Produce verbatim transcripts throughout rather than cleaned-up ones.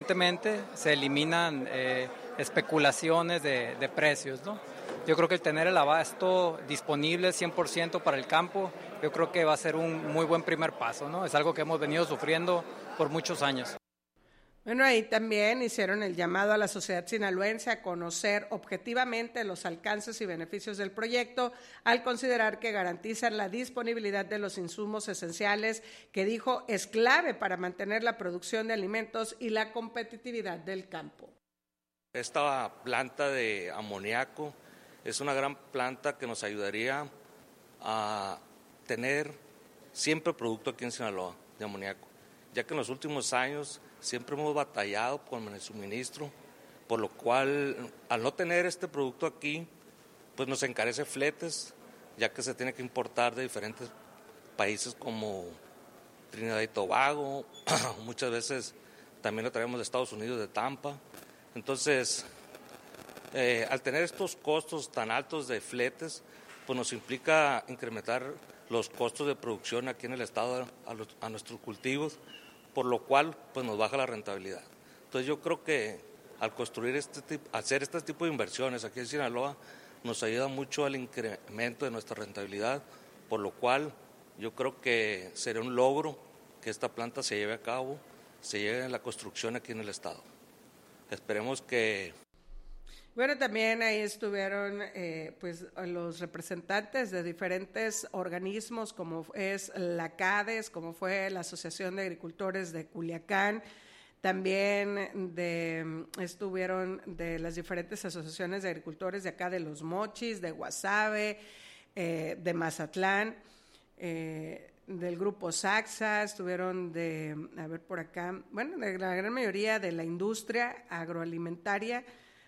evidentemente se eliminan eh, especulaciones de, de precios, ¿no? Yo creo que el tener el abasto disponible cien por ciento para el campo, yo creo que va a ser un muy buen primer paso, ¿no? Es algo que hemos venido sufriendo por muchos años. Bueno, ahí también hicieron el llamado a la sociedad sinaloense a conocer objetivamente los alcances y beneficios del proyecto al considerar que garantizan la disponibilidad de los insumos esenciales que dijo es clave para mantener la producción de alimentos y la competitividad del campo. Esta planta de amoníaco es una gran planta que nos ayudaría a tener siempre producto aquí en Sinaloa de amoníaco, ya que en los últimos años siempre hemos batallado con el suministro, por lo cual al no tener este producto aquí, pues nos encarece fletes, ya que se tiene que importar de diferentes países como Trinidad y Tobago, muchas veces también lo traemos de Estados Unidos, de Tampa. Entonces, eh, al tener estos costos tan altos de fletes, pues nos implica incrementar los costos de producción aquí en el estado a, los, a nuestros cultivos, por lo cual pues nos baja la rentabilidad. Entonces yo creo que al construir este tipo, hacer este tipo de inversiones aquí en Sinaloa nos ayuda mucho al incremento de nuestra rentabilidad, por lo cual yo creo que será un logro que esta planta se lleve a cabo, se lleve a la construcción aquí en el estado. Esperemos que... Bueno, también ahí estuvieron eh, pues los representantes de diferentes organismos, como es la CADES, como fue la Asociación de Agricultores de Culiacán, también de, estuvieron de las diferentes asociaciones de agricultores de acá de Los Mochis, de Guasave, eh, de Mazatlán, eh, del grupo Saxa, estuvieron de, a ver por acá, bueno, de la gran mayoría de la industria agroalimentaria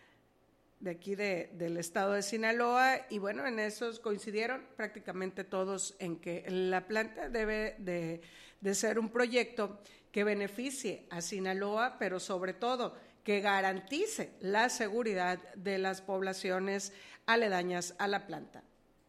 de aquí de, del estado de Sinaloa, y bueno, en esos coincidieron prácticamente todos en que la planta debe de, de ser un proyecto que beneficie a Sinaloa, pero sobre todo que garantice la seguridad de las poblaciones aledañas a la planta.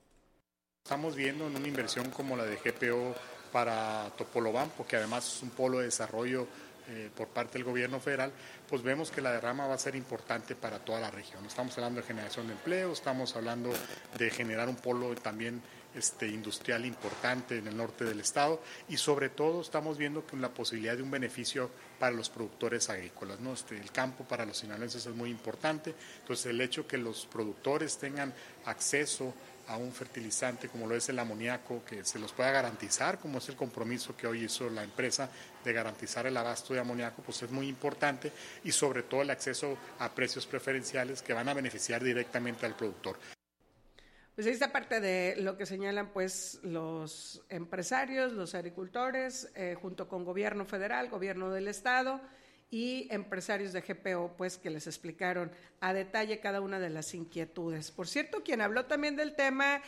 Estamos viendo en una inversión como la de G P O para Topolobampo, que además es un polo de desarrollo Eh, por parte del gobierno federal, pues vemos que la derrama va a ser importante para toda la región. Estamos hablando de generación de empleo, estamos hablando de generar un polo también este, industrial importante en el norte del estado, y sobre todo estamos viendo que la posibilidad de un beneficio para los productores agrícolas, ¿no? Este, el campo para los sinaloenses es muy importante, entonces el hecho que los productores tengan acceso a un fertilizante como lo es el amoníaco, que se los pueda garantizar, como es el compromiso que hoy hizo la empresa de garantizar el abasto de amoníaco, pues es muy importante, y sobre todo el acceso a precios preferenciales que van a beneficiar directamente al productor. Pues esta parte de lo que señalan pues los empresarios, los agricultores, eh, junto con gobierno federal, gobierno del estado y empresarios de G P O, pues que les explicaron a detalle cada una de las inquietudes. Por cierto, quien habló también del tema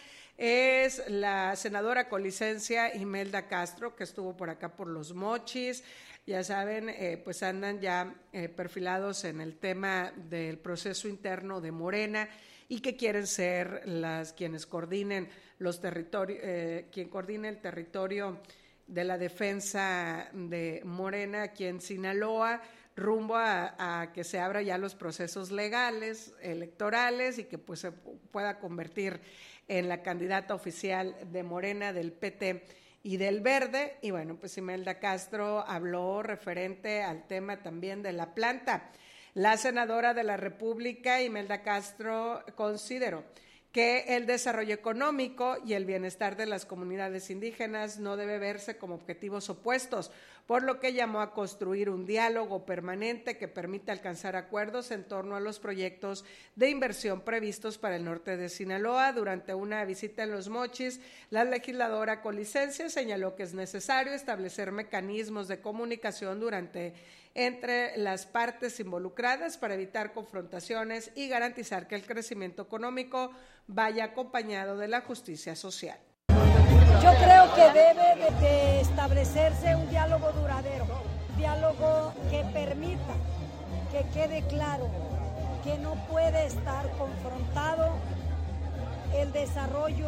es la senadora con licencia Imelda Castro, que estuvo por acá por Los Mochis. Ya saben, eh, pues andan ya eh, perfilados en el tema del proceso interno de Morena y que quieren ser las quienes coordinen los territorios, eh, quien coordine el territorio de la defensa de Morena aquí en Sinaloa, rumbo a, a que se abra ya los procesos legales, electorales, y que pues se pueda convertir en la candidata oficial de Morena, del P T y del Verde. Y bueno, pues Imelda Castro habló referente al tema también de la planta. La senadora de la República, Imelda Castro, consideró que el desarrollo económico y el bienestar de las comunidades indígenas no debe verse como objetivos opuestos, por lo que llamó a construir un diálogo permanente que permita alcanzar acuerdos en torno a los proyectos de inversión previstos para el norte de Sinaloa. Durante una visita en Los Mochis, la legisladora con licencia señaló que es necesario establecer mecanismos de comunicación durante entre las partes involucradas para evitar confrontaciones y garantizar que el crecimiento económico vaya acompañado de la justicia social. Yo creo que debe de, de establecerse un diálogo duradero, un diálogo que permita que quede claro que no puede estar confrontado el desarrollo,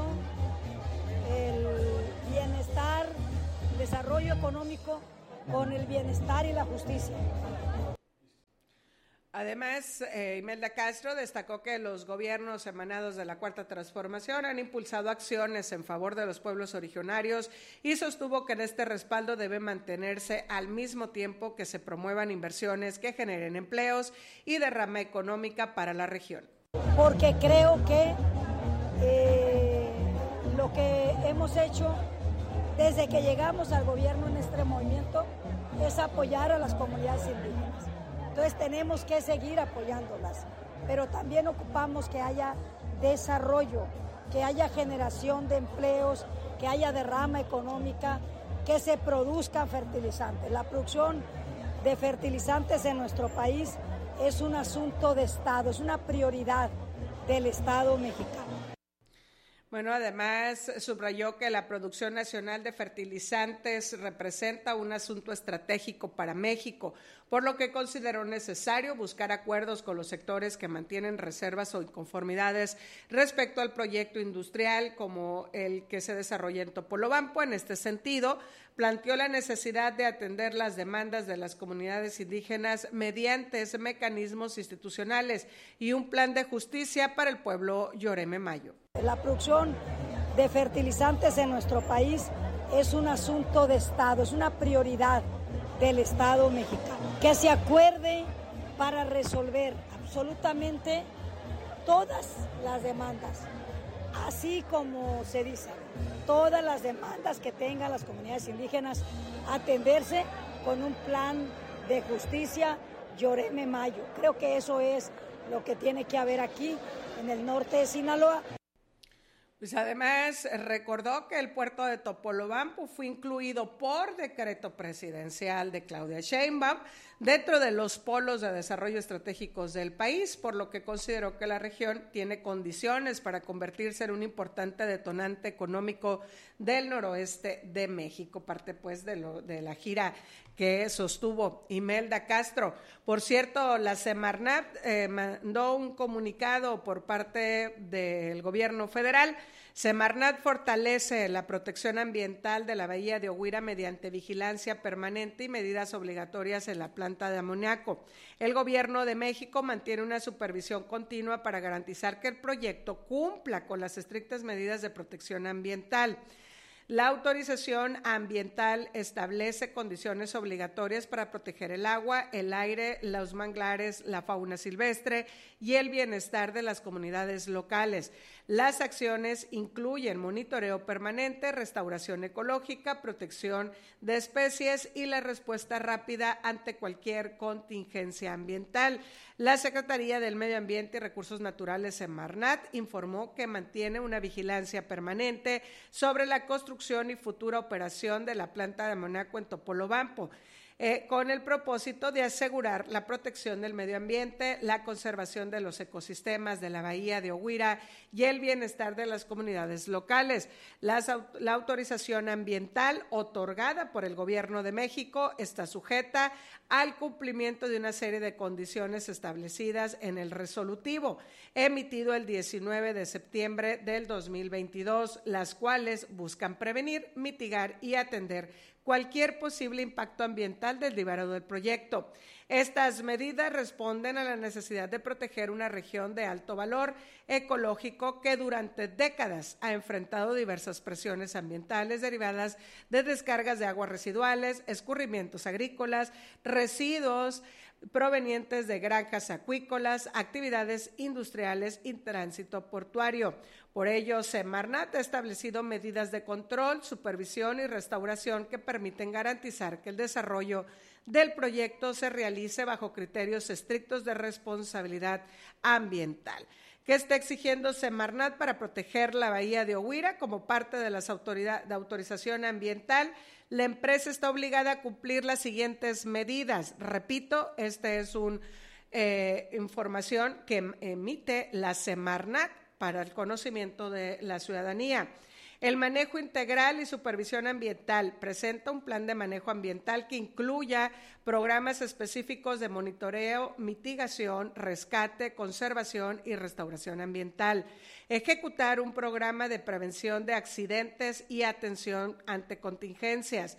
el bienestar, el desarrollo económico con el bienestar y la justicia. Además, eh, Imelda Castro destacó que los gobiernos emanados de la Cuarta Transformación han impulsado acciones en favor de los pueblos originarios y sostuvo que en este respaldo debe mantenerse al mismo tiempo que se promuevan inversiones que generen empleos y derrama económica para la región. Porque creo que eh, lo que hemos hecho desde que llegamos al gobierno en este movimiento es apoyar a las comunidades indígenas. Entonces tenemos que seguir apoyándolas, pero también ocupamos que haya desarrollo, que haya generación de empleos, que haya derrama económica, que se produzcan fertilizantes. La producción de fertilizantes en nuestro país es un asunto de Estado, es una prioridad del Estado mexicano. Bueno, además subrayó que la producción nacional de fertilizantes representa un asunto estratégico para México, por lo que consideró necesario buscar acuerdos con los sectores que mantienen reservas o inconformidades respecto al proyecto industrial como el que se desarrolla en Topolobampo. En este sentido, planteó la necesidad de atender las demandas de las comunidades indígenas mediante mecanismos institucionales y un plan de justicia para el pueblo Yoreme Mayo. La producción de fertilizantes en nuestro país es un asunto de Estado, es una prioridad del Estado mexicano. Que se acuerde para resolver absolutamente todas las demandas, así como se dice, todas las demandas que tengan las comunidades indígenas, atenderse con un plan de justicia Yoreme Mayo. Creo que eso es lo que tiene que haber aquí en el norte de Sinaloa. Pues además recordó que el puerto de Topolobampo fue incluido por decreto presidencial de Claudia Sheinbaum dentro de los polos de desarrollo estratégicos del país, por lo que consideró que la región tiene condiciones para convertirse en un importante detonante económico del noroeste de México, parte pues de, lo, de la gira que sostuvo Imelda Castro. Por cierto, la Semarnat eh, mandó un comunicado por parte del gobierno federal. Semarnat fortalece la protección ambiental de la bahía de Oguira mediante vigilancia permanente y medidas obligatorias en la planta de amoníaco. El gobierno de México mantiene una supervisión continua para garantizar que el proyecto cumpla con las estrictas medidas de protección ambiental. La autorización ambiental establece condiciones obligatorias para proteger el agua, el aire, los manglares, la fauna silvestre y el bienestar de las comunidades locales. Las acciones incluyen monitoreo permanente, restauración ecológica, protección de especies y la respuesta rápida ante cualquier contingencia ambiental. La Secretaría del Medio Ambiente y Recursos Naturales, Semarnat, informó que mantiene una vigilancia permanente sobre la construcción y futura operación de la planta de amoníaco en Topolobampo, eh, con el propósito de asegurar la protección del medio ambiente, la conservación de los ecosistemas de la bahía de Oguira y el bienestar de las comunidades locales. Las, la autorización ambiental otorgada por el Gobierno de México está sujeta al cumplimiento de una serie de condiciones establecidas en el resolutivo emitido el diecinueve de septiembre del dos mil veintidós, las cuales buscan prevenir, mitigar y atender cualquier posible impacto ambiental del derivado del proyecto. Estas medidas responden a la necesidad de proteger una región de alto valor ecológico que durante décadas ha enfrentado diversas presiones ambientales derivadas de descargas de aguas residuales, escurrimientos agrícolas, residuos provenientes de granjas acuícolas, actividades industriales y tránsito portuario. Por ello, Semarnat ha establecido medidas de control, supervisión y restauración que permiten garantizar que el desarrollo del proyecto se realice bajo criterios estrictos de responsabilidad ambiental. ¿Qué está exigiendo Semarnat para proteger la bahía de Oguira? Como parte de las autoridades de autorización ambiental, la empresa está obligada a cumplir las siguientes medidas. Repito, esta es una eh, información que emite la Semarnat para el conocimiento de la ciudadanía. El manejo integral y supervisión ambiental presenta un plan de manejo ambiental que incluya programas específicos de monitoreo, mitigación, rescate, conservación y restauración ambiental. Ejecutar un programa de prevención de accidentes y atención ante contingencias.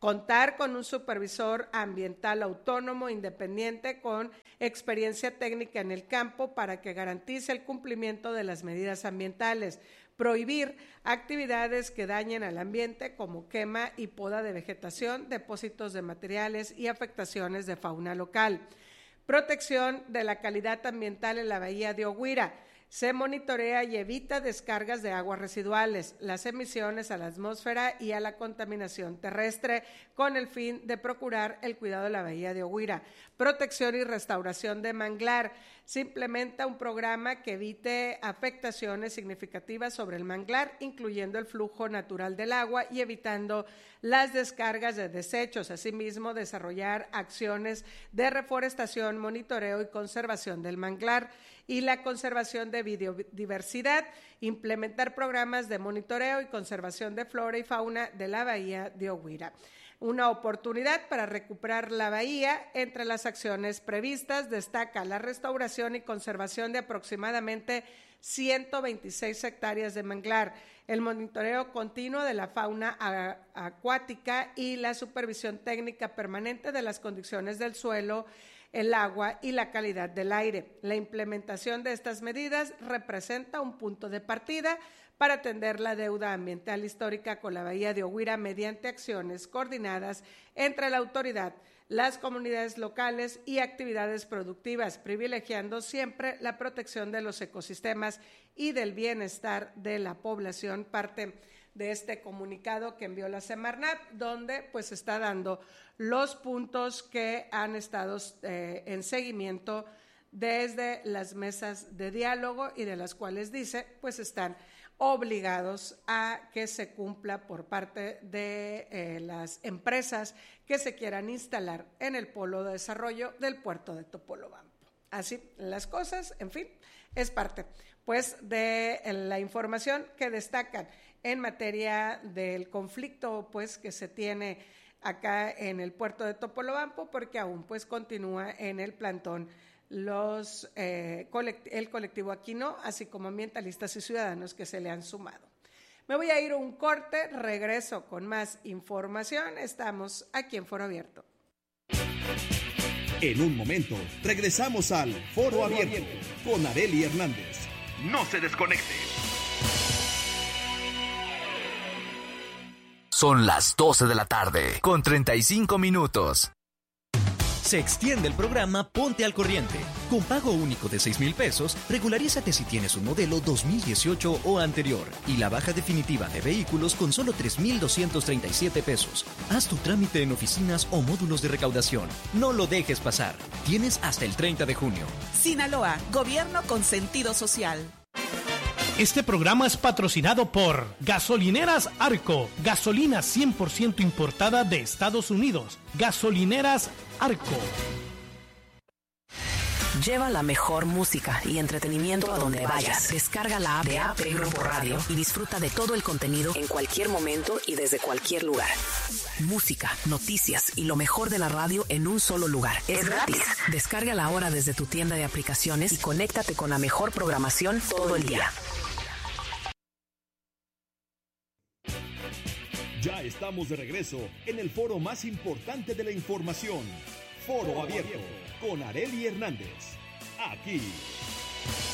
contar con un supervisor ambiental autónomo, independiente, con experiencia técnica en el campo para que garantice el cumplimiento de las medidas ambientales, prohibir actividades que dañen al ambiente como quema y poda de vegetación, depósitos de materiales y afectaciones de fauna local, protección de la calidad ambiental en la bahía de Oguira. Se monitorea y evita descargas de aguas residuales, las emisiones a la atmósfera y a la contaminación terrestre, con el fin de procurar el cuidado de la bahía de Oguira. Protección y restauración de manglar. Se implementa un programa que evite afectaciones significativas sobre el manglar, incluyendo el flujo natural del agua y evitando las descargas de desechos. Asimismo, desarrollar acciones de reforestación, monitoreo y conservación del manglar y la conservación de biodiversidad, implementar programas de monitoreo y conservación de flora y fauna de la bahía de Oguira. Una oportunidad para recuperar la bahía. Entre las acciones previstas destaca la restauración y conservación de aproximadamente ciento veintiséis hectáreas de manglar, el monitoreo continuo de la fauna a- acuática y la supervisión técnica permanente de las condiciones del suelo, el agua y la calidad del aire. La implementación de estas medidas representa un punto de partida para atender la deuda ambiental histórica con la bahía de Oguira mediante acciones coordinadas entre la autoridad, las comunidades locales y actividades productivas, privilegiando siempre la protección de los ecosistemas y del bienestar de la población. Parte de este comunicado que envió la Semarnat, donde pues está dando los puntos que han estado eh, en seguimiento desde las mesas de diálogo y de las cuales dice pues están obligados a que se cumpla por parte de eh, las empresas que se quieran instalar en el polo de desarrollo del puerto de Topolobampo. Así las cosas, en fin, es parte pues de la información que destacan en materia del conflicto pues que se tiene acá en el puerto de Topolobampo, porque aún pues continúa en el plantón los eh, colect- el colectivo Aquino, así como ambientalistas y ciudadanos que se le han sumado. Me voy a ir a un corte, regreso con más información. Estamos aquí en Foro Abierto. En un momento, regresamos al Foro Abierto con Arely Hernández. No se desconecte. Son las doce de la tarde, con treinta y cinco minutos. Se extiende el programa Ponte al Corriente. Con pago único de seis mil pesos, regularízate si tienes un modelo dos mil dieciocho o anterior y la baja definitiva de vehículos con solo tres mil doscientos treinta y siete pesos. Haz tu trámite en oficinas o módulos de recaudación. No lo dejes pasar. Tienes hasta el treinta de junio. Sinaloa, gobierno con sentido social. Este programa es patrocinado por Gasolineras Arco, gasolina cien por ciento importada de Estados Unidos. Gasolineras Arco. Lleva la mejor música y entretenimiento a donde vayas. Descarga la app de A P Grupo Radio y disfruta de todo el contenido en cualquier momento y desde cualquier lugar. Música, noticias y lo mejor de la radio en un solo lugar. Es gratis. Descárgala ahora desde tu tienda de aplicaciones y conéctate con la mejor programación todo el día. Ya estamos de regreso en el foro más importante de la información. Foro Abierto con Arely Hernández. Aquí